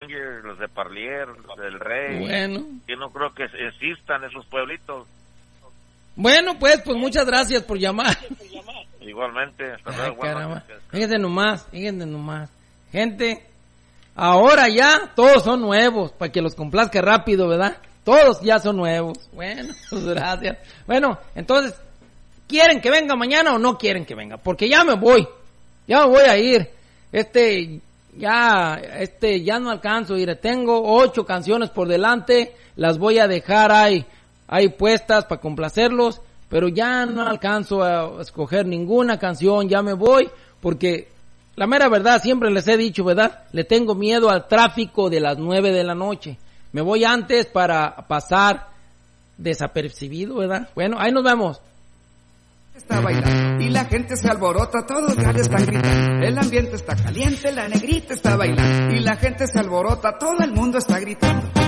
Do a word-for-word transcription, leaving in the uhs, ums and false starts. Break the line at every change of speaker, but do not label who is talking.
los de Parlier, los del Rey.
Bueno.
Yo no creo que existan esos pueblitos.
Bueno, pues, pues muchas gracias por llamar.
Igualmente, hasta luego.
Ay, caramba. Fíjense nomás, fíjense nomás. Gente, ahora ya todos son nuevos, para que los complazca rápido, ¿verdad? Todos ya son nuevos. Bueno, pues gracias. Bueno, entonces, ¿quieren que venga mañana o no quieren que venga? Porque ya me voy, ya me voy a ir. Este, ya, este, ya no alcanzo, ir. Tengo ocho canciones por delante, las voy a dejar ahí, ahí puestas para complacerlos, pero ya no alcanzo a escoger ninguna canción, ya me voy, porque la mera verdad, siempre les he dicho, ¿verdad? Le tengo miedo al tráfico de las nueve de la noche. Me voy antes para pasar desapercibido, ¿verdad? Bueno, ahí nos vemos.
Está bailando y la gente se alborota, todos ya le están gritando. El ambiente está caliente, la negrita está bailando y la gente se alborota, todo el mundo está gritando.